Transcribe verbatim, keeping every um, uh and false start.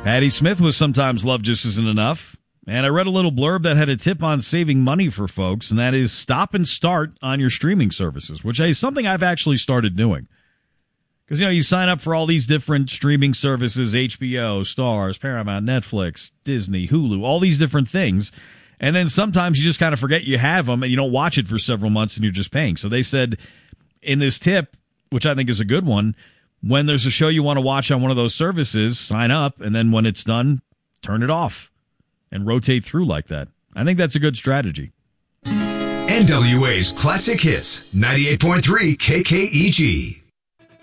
Patti Smith was Sometimes Love Just Isn't Enough. And I read a little blurb that had a tip on saving money for folks, and that is stop and start on your streaming services, which is something I've actually started doing. Because, you know, you sign up for all these different streaming services, H B O, Starz, Paramount, Netflix, Disney, Hulu, all these different things. And then sometimes you just kind of forget you have them and you don't watch it for several months and you're just paying. So they said in this tip, which I think is a good one, when there's a show you want to watch on one of those services, sign up, and then when it's done, turn it off and rotate through like that. I think that's a good strategy. N W A's Classic Hits, ninety-eight point three K K E G.